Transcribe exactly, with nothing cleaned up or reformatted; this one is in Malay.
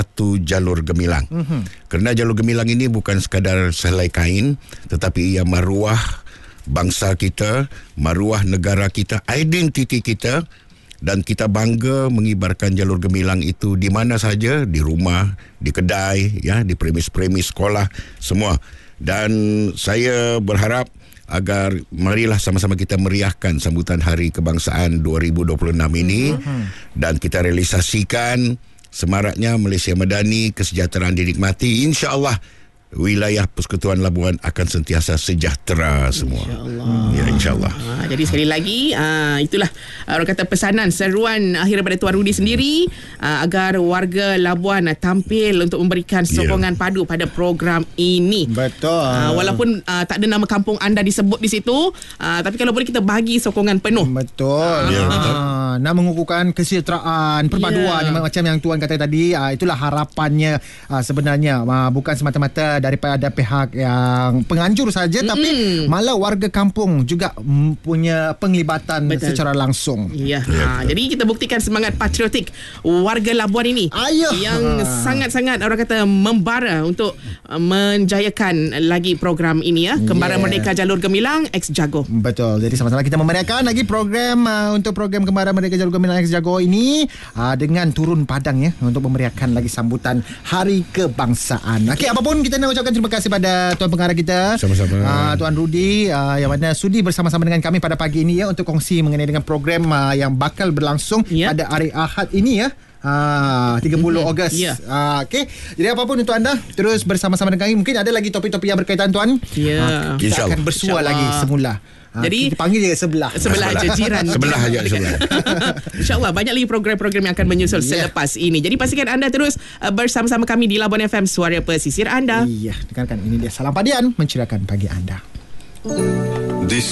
satu jalur gemilang. Mm-hmm. Kerana jalur gemilang ini bukan sekadar selai kain, tetapi ia maruah bangsa kita, maruah negara kita, identiti kita, dan kita bangga mengibarkan jalur gemilang itu di mana saja, di rumah, di kedai, ya, di premis-premis sekolah, semua. Dan saya berharap agar marilah sama-sama kita meriahkan sambutan Hari Kebangsaan dua ribu dua puluh enam ini, mm-hmm. dan kita realisasikan semaraknya Malaysia Madani, kesejahteraan dinikmati. InsyaAllah wilayah Persekutuan Labuan akan sentiasa sejahtera semua. InsyaAllah. Ya, insyaAllah. Ha, jadi sekali lagi, uh, itulah uh, orang kata pesanan, seruan akhir daripada Tuan Rudi sendiri, uh, agar warga Labuan uh, tampil untuk memberikan sokongan yeah. padu pada program ini. Betul. Uh, walaupun uh, tak ada nama kampung anda disebut di situ, uh, tapi kalau boleh kita bagi sokongan penuh. Betul. Yeah, betul. Uh, nak mengukuhkan kesejahteraan, perpaduan yeah. macam yang Tuan kata tadi, uh, itulah harapannya uh, sebenarnya. Uh, bukan semata-mata daripada pihak yang penganjur saja, mm-hmm. tapi malah warga kampung juga punya penglibatan Betul. secara langsung. Ya. Ha, jadi kita buktikan semangat patriotik warga Labuan ini. Ayuh. Yang ha. sangat-sangat orang kata membara untuk uh, menjayakan lagi program ini, ya. Kembara yeah. Merdeka Jalur Gemilang X Jago. Betul. Jadi sama-sama kita memeriahkan lagi program uh, untuk program Kembara Merdeka Jalur Gemilang X Jago ini uh, dengan turun padang, ya, untuk memeriahkan lagi sambutan Hari Kebangsaan. Okey, apapun kita nak ucapkan terima kasih pada Tuan Pengarah kita, sama-sama, uh, Tuan Rudi, uh, yang mana sudi bersama-sama dengan kami pada pagi ini, ya, untuk kongsi mengenai dengan program uh, yang bakal berlangsung yeah. pada hari Ahad ini, ya. Ah, tiga puluh Ogos. Yeah. Ah, okey. Jadi apapun untuk anda, terus bersama-sama dengan kami. Mungkin ada lagi topik-topik yang berkaitan, Tuan. Ya. Yeah. Ah, kita akan bersua lagi semula. Ha, jadi kita panggil dia sebelah. Sebelah aja, jiran. Sebelah aja, sebelah. InsyaAllah banyak lagi program-program yang akan menyusul yeah. selepas ini. Jadi pastikan anda terus uh, bersama-sama kami di Labuan F M, suara pesisir anda. Iya, dengarkan ini dia Salam Padian menceriakan pagi anda. This